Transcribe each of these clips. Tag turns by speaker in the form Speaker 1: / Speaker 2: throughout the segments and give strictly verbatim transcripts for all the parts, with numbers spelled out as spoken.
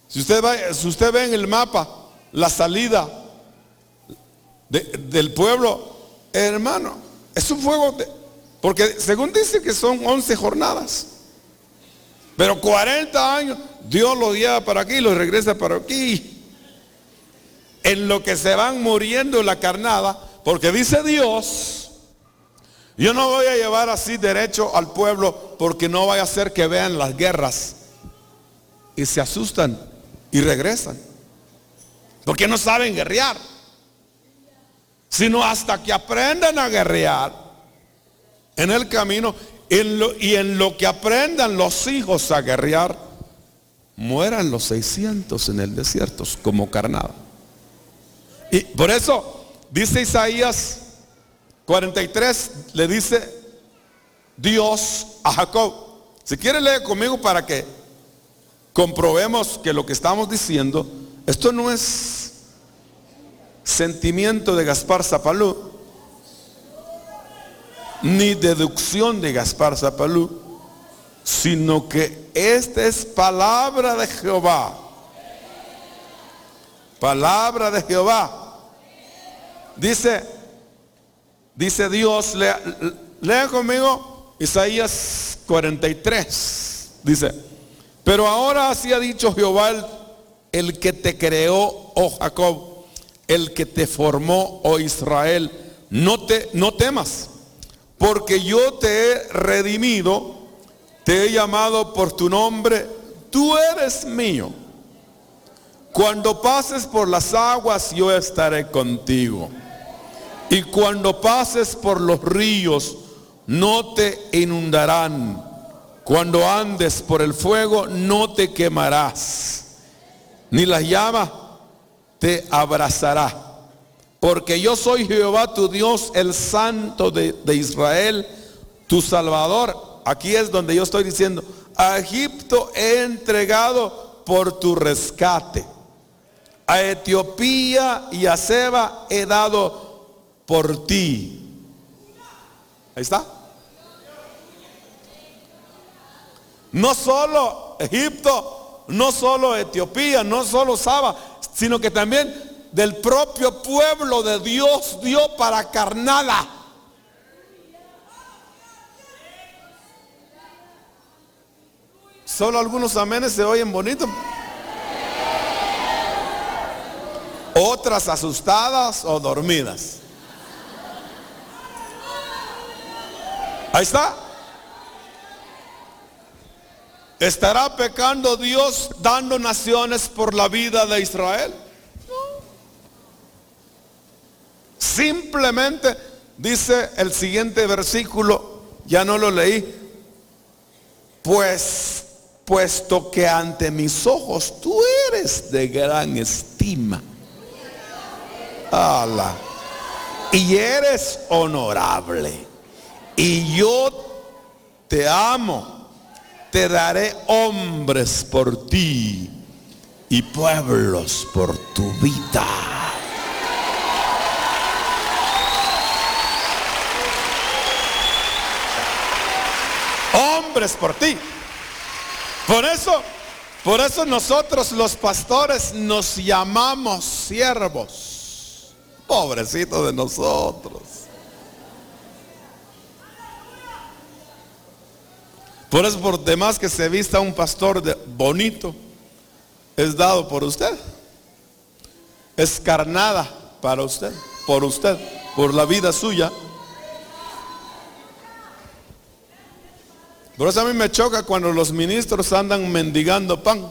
Speaker 1: Si usted, va, si usted ve en el mapa la salida de, del pueblo, hermano, es un fuego, de, porque según dice que son once jornadas, pero cuarenta años, Dios los lleva para aquí y los regresa para aquí, en lo que se van muriendo en la carnada, porque dice Dios, yo no voy a llevar así derecho al pueblo, porque no vaya a ser que vean las guerras y se asustan y regresan, porque no saben guerrear, sino hasta que aprendan a guerrear en el camino, en lo, y en lo que aprendan los hijos a guerrear, mueran los seiscientos en el desierto como carnada. Y por eso dice Isaías cuarenta y tres, le dice Dios a Jacob. Si quiere leer conmigo para que comprobemos que lo que estamos diciendo, esto no es sentimiento de Gaspar Zapalú, ni deducción de Gaspar Zapalú, sino que esta es palabra de Jehová. Palabra de Jehová. Dice, dice Dios, lea, lea conmigo Isaías cuarenta y tres. Dice, pero ahora así ha dicho Jehová, el, el que te creó, oh Jacob, el que te formó, oh Israel, no te, no temas, porque yo te he redimido, te he llamado por tu nombre, tú eres mío. Cuando pases por las aguas, yo estaré contigo. Y cuando pases por los ríos, no te inundarán. Cuando andes por el fuego, no te quemarás, ni la llama te abrazará. Porque yo soy Jehová tu Dios, el Santo de, de Israel, tu Salvador. Aquí es donde yo estoy diciendo, a Egipto he entregado por tu rescate. A Etiopía y a Seba he dado por ti. Ahí está. No solo Egipto, no solo Etiopía, no solo Saba, sino que también del propio pueblo de Dios dio para carnada. Solo algunos amenes se oyen bonitos. Otras asustadas o dormidas. Ahí está. ¿Estará pecando Dios dando naciones por la vida de Israel? No. Simplemente dice el siguiente versículo, ya no lo leí. Pues, puesto que ante mis ojos tú eres de gran estima. Ala. Y eres honorable. Y yo te amo. Te daré hombres por ti y pueblos por tu vida. Hombres por ti. Por eso, por eso nosotros los pastores nos llamamos siervos. Pobrecitos de nosotros. Por eso, por demás que se vista un pastor de bonito, es dado por usted. Es carnada para usted, por usted, por la vida suya. Por eso a mí me choca cuando los ministros andan mendigando pan.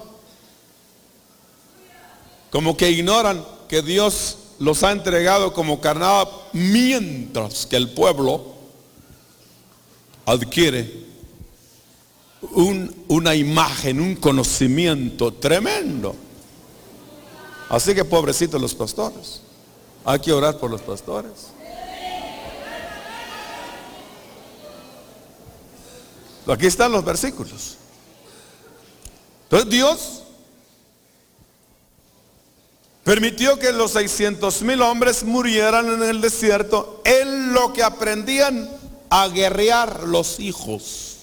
Speaker 1: Como que ignoran que Dios los ha entregado como carnada, mientras que el pueblo adquiere Un, una imagen, un conocimiento tremendo. Así que pobrecitos los pastores. Hay que orar por los pastores. Aquí están los versículos. Entonces Dios permitió que los seiscientos mil hombres murieran en el desierto en lo que aprendían a guerrear los hijos.